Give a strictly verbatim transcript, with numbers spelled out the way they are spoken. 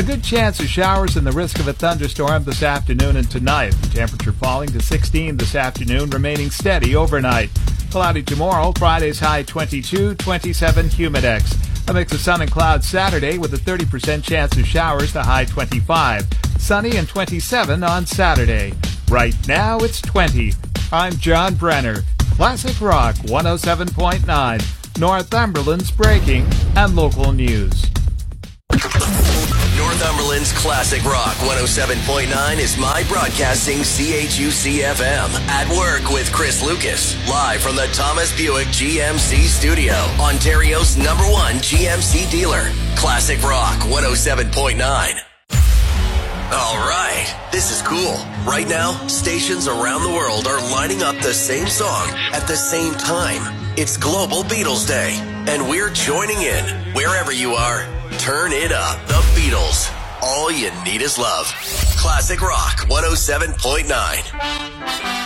A good chance of showers and the risk of a thunderstorm this afternoon and tonight. The temperature falling to sixteen this afternoon, remaining steady overnight. Cloudy tomorrow, Friday's high twenty-two, twenty-seven Humidex. A mix of sun and clouds Saturday with a thirty percent chance of showers, the high twenty-five. Sunny and twenty-seven on Saturday. Right now it's twenty. I'm John Brenner. Classic Rock one oh seven point nine. Northumberland's breaking and local news. Northumberland's Classic Rock one oh seven point nine is My Broadcasting C H U C F M. At work with Chris Lucas. Live from the Thomas Buick G M C studio. Ontario's number one G M C dealer. Classic Rock one oh seven point nine. All right, this is cool. Right now, stations around the world are lining up the same song at the same time. It's Global Beatles Day, and we're joining in. Wherever you are, turn it up. The Beatles. All you need is love. Classic Rock one oh seven point nine.